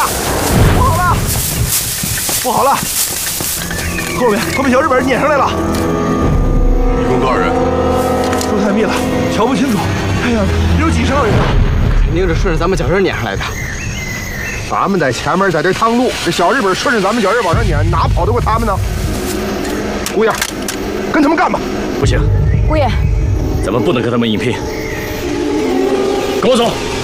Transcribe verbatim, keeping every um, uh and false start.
不好了，不好了！后面后面小日本人撵上来了， 一共多少人？ 路太密了，瞧不清楚。哎呀，有几十号人呢！ 肯定是顺着咱们脚印撵上来的。 咱们在前面，在这趟路，这小日本顺着咱们脚印往上撵，哪跑得过他们呢？姑爷，跟他们干吧！ 不行， 姑爷， 咱们不能跟他们硬拼。跟我走。